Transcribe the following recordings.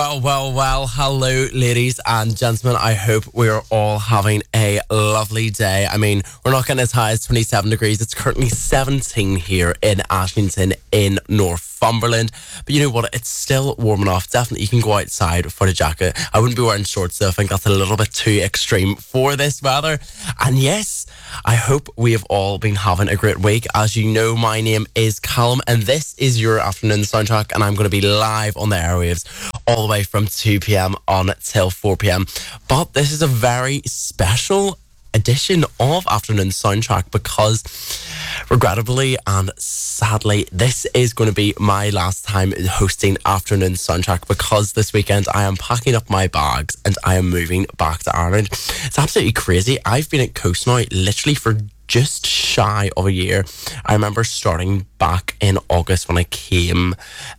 Well, hello, ladies and gentlemen. I hope we're all having a lovely day. I mean, we're not getting as high as 27 degrees. It's currently 17 here in Ashington in Northumberland. But you know what? It's still warm enough. Definitely, you can go outside without a jacket. I wouldn't be wearing shorts, though. I think that's a little bit too extreme for this weather. And yes, I hope we have all been having a great week. As you know, my name is Callum, and this is your afternoon soundtrack, and I'm going to be live on the airwaves all the way from 2 p.m. on till 4 p.m. But this is a very special edition of Afternoon Soundtrack because, regrettably and sadly, this is going to be my last time hosting Afternoon Soundtrack because this weekend I am packing up my bags and I am moving back to Ireland. It's absolutely crazy. I've been at Coast now literally for just shy of a year. I remember starting back in August when I came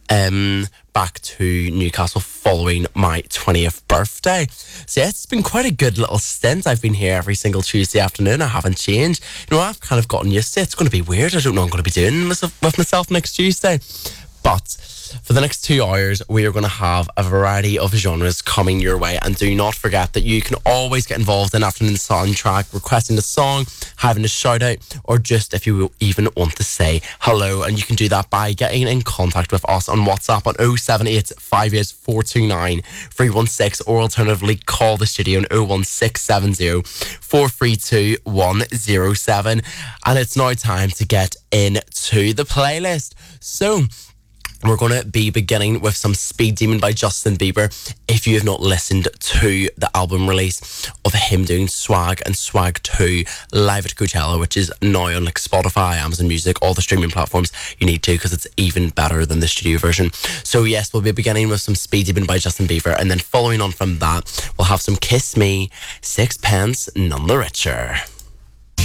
back to Newcastle following my 20th birthday. So yeah, it's been quite a good little stint. I've been here every single Tuesday afternoon. I haven't changed. You know, I've kind of gotten used to it. It's going to be weird. I don't know what I'm going to be doing with myself next Tuesday. But for the next 2 hours, we are going to have a variety of genres coming your way. And do not forget that you can always get involved in Afternoon Soundtrack, requesting a song, having a shout out, or just if you even want to say hello. And you can do that by getting in contact with us on WhatsApp on 078 429 316, or alternatively call the studio on 01670 432 107. And it's now time to get into the playlist. So we're going to be beginning with some Speed Demon by Justin Bieber. If you have not listened to the album release of him doing Swag and Swag 2 live at Coachella, which is now on like Spotify, Amazon Music, all the streaming platforms, you need to, because it's even better than the studio version. So yes, we'll be beginning with some Speed Demon by Justin Bieber, and then following on from that, we'll have some Kiss Me, Sixpence None the Richer.